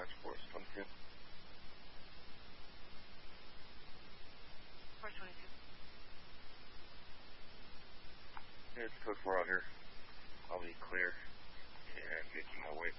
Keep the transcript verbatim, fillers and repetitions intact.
Task Force twenty-two. Force twenty-two. It's code four out here. I'll be clear and making my way